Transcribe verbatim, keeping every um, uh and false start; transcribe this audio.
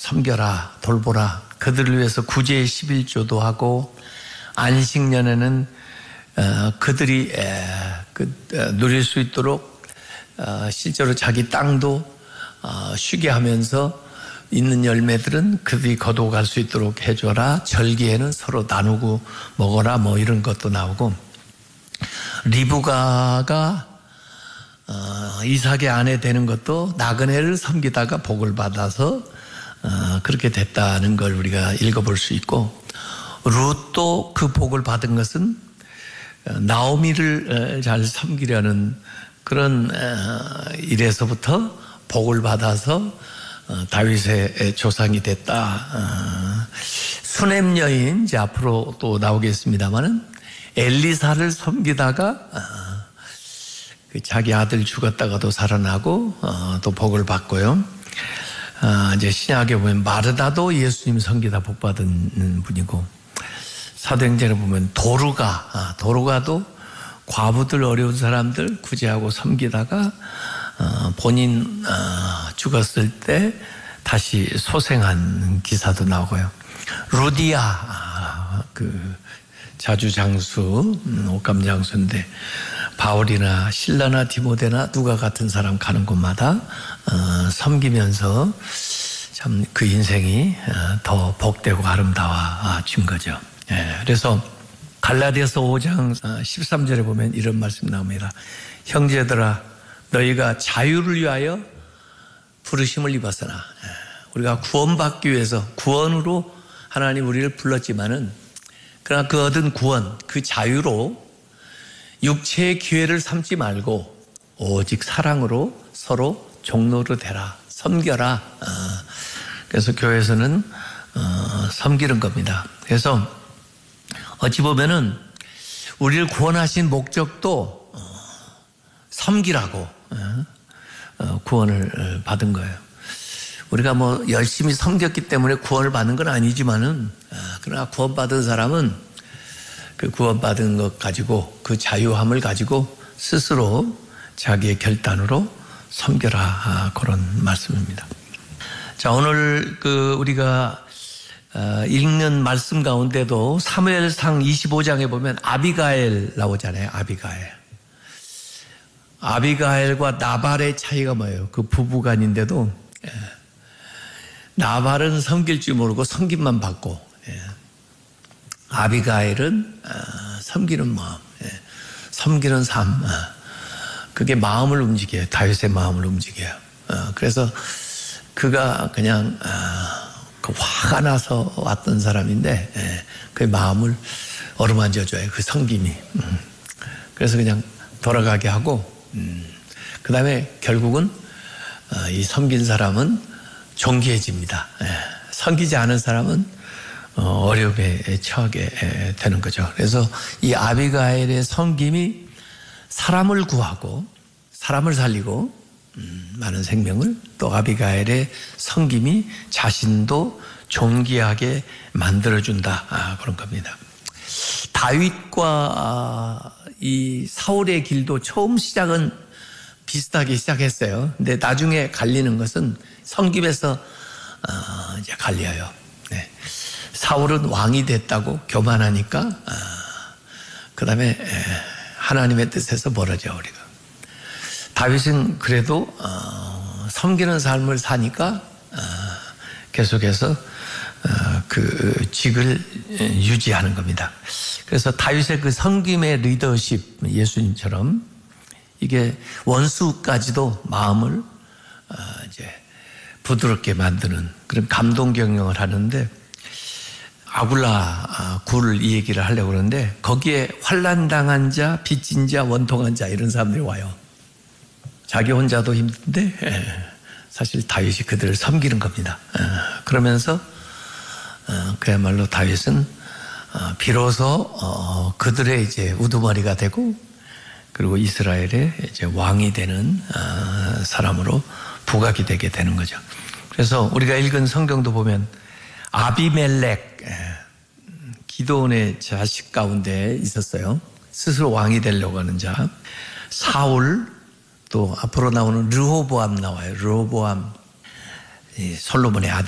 섬겨라, 돌보라. 그들을 위해서 구제 십일조도 하고 안식년에는 어, 그들이 에, 그, 에, 누릴 수 있도록 어, 실제로 자기 땅도 어, 쉬게 하면서 있는 열매들은 그들이 거두어갈 수 있도록 해줘라. 절기에는 서로 나누고 먹어라. 뭐 이런 것도 나오고, 리브가가 어, 이삭의 아내 되는 것도 나그네를 섬기다가 복을 받아서 어, 그렇게 됐다는 걸 우리가 읽어볼 수 있고, 룻도 그 복을 받은 것은 나오미를 잘 섬기려는 그런 일에서부터 복을 받아서 다윗의 조상이 됐다. 수넴 여인, 이제 앞으로 또 나오겠습니다만은 엘리사를 섬기다가 자기 아들 죽었다가도 살아나고 또 복을 받고요. 이제 신약에 보면 마르다도 예수님 섬기다 복 받은 분이고, 사도행전에 보면 도르가, 도르가도 과부들, 어려운 사람들 구제하고 섬기다가 본인 죽었을 때 다시 소생한 기사도 나오고요. 루디아, 그 자주장수, 옥감장수인데 바울이나 실라나 디모데나 누가 같은 사람 가는 곳마다 섬기면서 참 그 인생이 더 복되고 아름다워진 거죠. 예, 그래서 갈라디아서 오 장 십삼 절에 보면 이런 말씀 나옵니다. 형제들아, 너희가 자유를 위하여 부르심을 입었으나, 예, 우리가 구원받기 위해서 구원으로 하나님 우리를 불렀지만은, 그러나 그 얻은 구원, 그 자유로 육체의 기회를 삼지 말고 오직 사랑으로 서로 종로로 되라, 섬겨라. 어, 그래서 교회에서는 어, 섬기는 겁니다. 그래서 어찌 보면은 우리를 구원하신 목적도 섬기라고 구원을 받은 거예요. 우리가 뭐 열심히 섬겼기 때문에 구원을 받는 건 아니지만은, 그러나 구원받은 사람은 그 구원받은 것 가지고, 그 자유함을 가지고 스스로 자기의 결단으로 섬겨라, 그런 말씀입니다. 자, 오늘 그 우리가 어, 읽는 말씀 가운데도 사무엘상 이십오 장에 보면 아비가일 나오잖아요. 아비가일. 아비가일과 나발의 차이가 뭐예요? 그 부부간인데도, 예, 나발은 섬길 줄 모르고 섬김만 받고, 예, 아비가일은 어, 섬기는 마음, 예, 섬기는 삶, 어, 그게 마음을 움직여요. 다윗의 마음을 움직여요. 어, 그래서 그가 그냥 어, 그 화가 나서 왔던 사람인데, 예, 그 마음을 어루만져줘요. 그 섬김이. 음. 그래서 그냥 돌아가게 하고, 음. 그 다음에 결국은 어, 이 섬긴 사람은 존귀해집니다. 예. 섬기지 않은 사람은 어, 어려움에 처하게 되는 거죠. 그래서 이 아비가일의 섬김이 사람을 구하고 사람을 살리고 음, 많은 생명을, 또 아비가일의 섬김이 자신도 존귀하게 만들어준다, 아, 그런 겁니다. 다윗과 아, 이 사울의 길도 처음 시작은 비슷하게 시작했어요. 근데 나중에 갈리는 것은 섬김에서 어, 이제 갈려요. 네. 사울은 왕이 됐다고 교만하니까, 어, 그 다음에 하나님의 뜻에서 멀어져 우리가. 다윗은 그래도 어, 섬기는 삶을 사니까 어, 계속해서 어, 그 직을 유지하는 겁니다. 그래서 다윗의 그 섬김의 리더십, 예수님처럼 이게 원수까지도 마음을 어, 이제 부드럽게 만드는 그런 감동 경영을 하는데, 아굴라 굴 이 얘기를 하려고 그러는데, 거기에 환난당한 자, 빚진 자, 원통한 자, 이런 사람들이 와요. 자기 혼자도 힘든데 사실 다윗이 그들을 섬기는 겁니다. 그러면서 그야말로 다윗은 비로소 그들의 이제 우두머리가 되고, 그리고 이스라엘의 이제 왕이 되는 사람으로 부각이 되게 되는 거죠. 그래서 우리가 읽은 성경도 보면 아비멜렉, 기드온의 자식 가운데 있었어요. 스스로 왕이 되려고 하는 자. 사울, 또 앞으로 나오는 르호보암 나와요. 르호보암, 솔로몬의 아들.